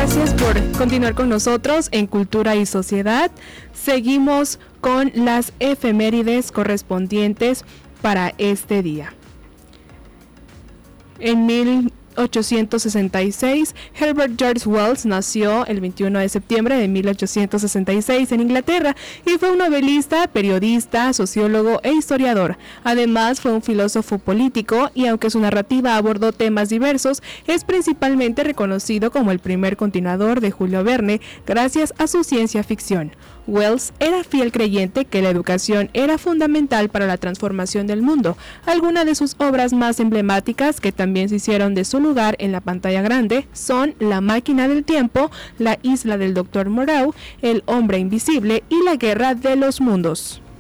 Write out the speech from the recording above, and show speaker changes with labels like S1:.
S1: Gracias por continuar con nosotros en Cultura y Sociedad. Seguimos con las efemérides correspondientes para este día. En 1866, Herbert George Wells nació el 21 de septiembre de 1866 en Inglaterra y fue un novelista, periodista, sociólogo e historiador. Además, fue un filósofo político y aunque su narrativa abordó temas diversos, es principalmente reconocido como el primer continuador de Julio Verne gracias a su ciencia ficción. Wells era fiel creyente que la educación era fundamental para la transformación del mundo. Algunas de sus obras más emblemáticas, que también se hicieron de su lugar en la pantalla grande, son La máquina del tiempo, La isla del Dr. Moreau, El hombre invisible y La guerra de los mundos.